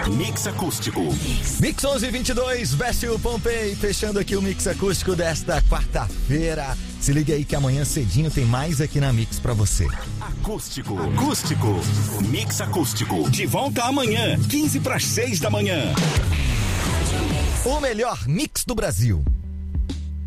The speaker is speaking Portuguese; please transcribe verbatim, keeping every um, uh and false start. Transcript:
Mix Acústico. Mix onze e vinte e dois, Best Pompei, fechando aqui o Mix Acústico desta quarta-feira. Se liga aí que amanhã cedinho tem mais aqui na Mix pra você. Acústico, acústico, Mix Acústico. De volta amanhã, quinze para as seis da manhã. O melhor mix do Brasil.